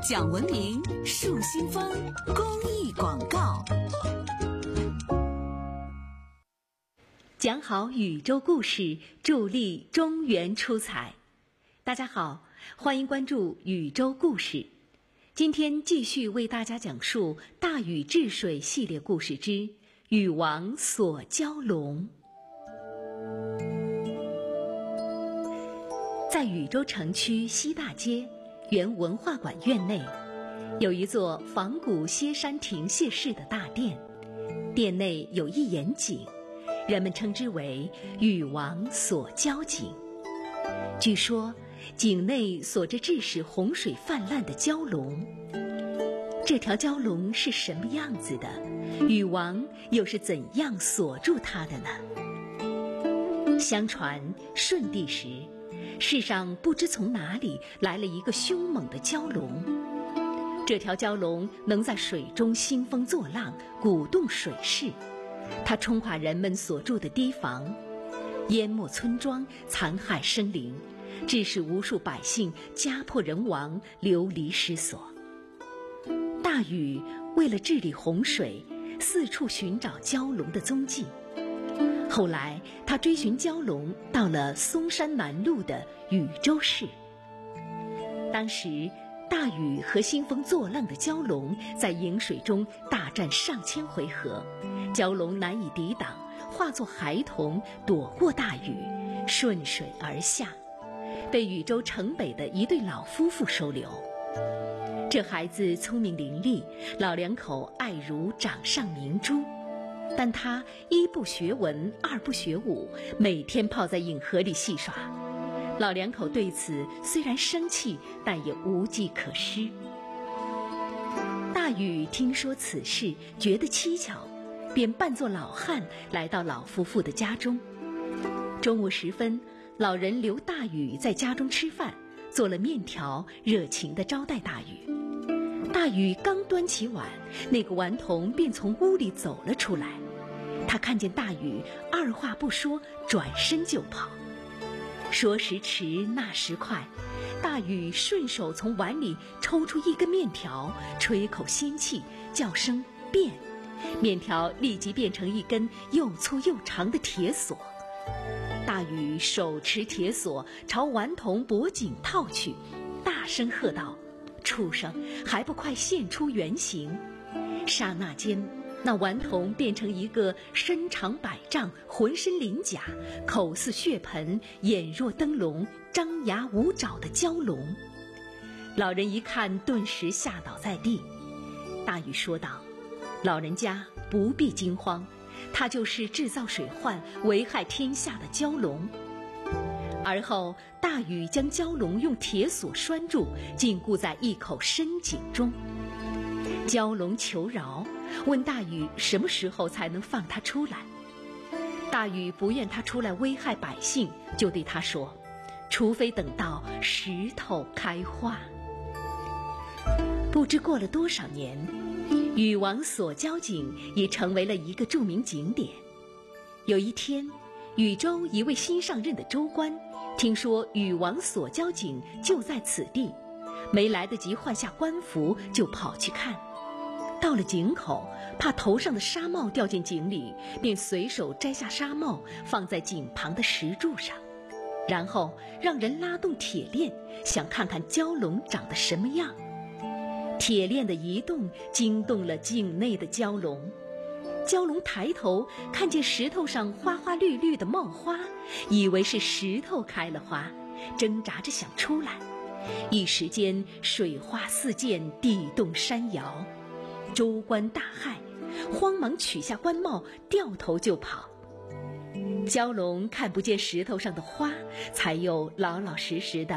讲文明，树新风，公益广告。 讲好宇宙故事，助力中原出彩。大家好，欢迎关注宇宙故事。今天继续为大家讲述大禹治水系列故事之禹王锁蛟龙。在禹州城区西大街原文化馆院内，有一座仿古歇山亭榭式的大殿，殿内有一眼井，人们称之为禹王锁蛟井。据说井内锁着致使洪水泛滥的蛟龙。这条蛟龙是什么样子的？禹王又是怎样锁住它的呢？相传舜帝时，世上不知从哪里来了一个凶猛的蛟龙。这条蛟龙能在水中兴风作浪，鼓动水势。它冲垮人们所住的堤防，淹没村庄，残害生灵，致使无数百姓家破人亡，流离失所。大禹为了治理洪水，四处寻找蛟龙的踪迹。后来他追寻蛟龙到了嵩山南麓的禹州市。当时大禹和兴风作浪的蛟龙在颍水中大战上千回合，蛟龙难以抵挡，化作孩童躲过大禹，顺水而下，被禹州城北的一对老夫妇收留。这孩子聪明伶俐，老两口爱如掌上明珠，但他一不学文，二不学武，每天泡在饮河里戏耍。老两口对此虽然生气，但也无计可施。大禹听说此事，觉得蹊跷，便扮作老汉来到老夫妇的家中。中午时分，老人留大禹在家中吃饭，做了面条，热情地招待大禹。大禹刚端起碗，那个顽童便从屋里走了出来。他看见大禹，二话不说，转身就跑。说时迟，那时快，大禹顺手从碗里抽出一根面条，吹口仙气，叫声变，面条立即变成一根又粗又长的铁锁。大禹手持铁锁朝顽童脖颈套去，大声喝道：畜生，还不快现出原形！刹那间，那顽童变成一个身长100丈，浑身鳞甲，口似血盆，眼若灯笼，张牙舞爪的蛟龙。老人一看，顿时吓倒在地。大禹说道：老人家不必惊慌，他就是制造水患，危害天下的蛟龙。而后大禹将蛟龙用铁锁拴住，禁锢在一口深井中。蛟龙求饶，问大禹什么时候才能放他出来。大禹不愿他出来危害百姓，就对他说：除非等到石头开花。不知过了多少年，禹王锁蛟井也成为了一个著名景点。有一天，禹州一位新上任的州官听说禹王锁蛟井就在此地，没来得及换下官服，就跑去看。到了井口，怕头上的纱帽掉进井里，便随手摘下纱帽放在井旁的石柱上，然后让人拉动铁链，想看看蛟龙长得什么样。铁链的移动惊动了井内的蛟龙。蛟龙抬头看见石头上花花绿绿的冒花，以为是石头开了花，挣扎着想出来。一时间水花四溅，地动山摇。州官大骇，慌忙取下官帽，掉头就跑。蛟龙看不见石头上的花，才又老老实实的